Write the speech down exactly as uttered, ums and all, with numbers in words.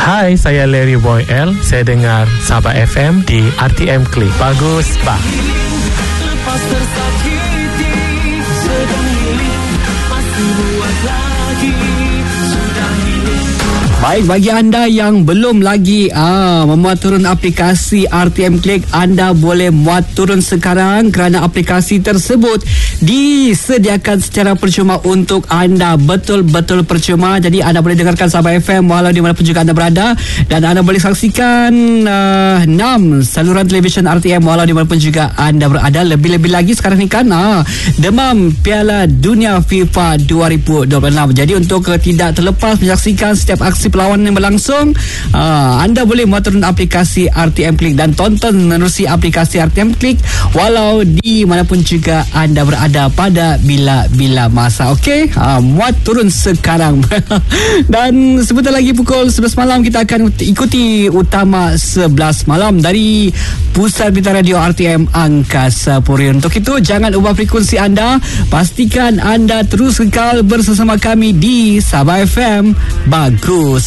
Hai, saya Larry Boy L. Saya dengar Sabah F M di R T M Click. Bagus, bah. Lepas tersakiti, sedang healing, masih buat lagi, sudah healing. Baik, bagi anda yang belum lagi ah, memuat turun aplikasi R T M Click, anda boleh muat turun sekarang kerana aplikasi tersebut disediakan secara percuma untuk anda. Betul-betul percuma. Jadi anda boleh dengarkan Sabah F M walau di mana pun juga anda berada, dan anda boleh saksikan uh, enam saluran televisyen R T M walau di mana pun juga anda berada. Lebih-lebih lagi sekarang ni kan ah, demam Piala Dunia FIFA dua ribu dua puluh enam. Jadi untuk uh, tidak terlepas menyaksikan setiap aksi perlawanan yang berlangsung, uh, anda boleh muat turun aplikasi R T M Click dan tonton menerusi aplikasi R T M Click walau di mana pun juga anda berada pada bila-bila masa. Okey, uh, muat turun sekarang. Dan sebentar lagi pukul sebelas malam kita akan ikuti Utama sebelas malam dari Pusat Berita Radio R T M Angkasa Puri. Untuk itu jangan ubah frekuensi anda, pastikan anda terus kekal bersama kami di Sabah F M. Bagus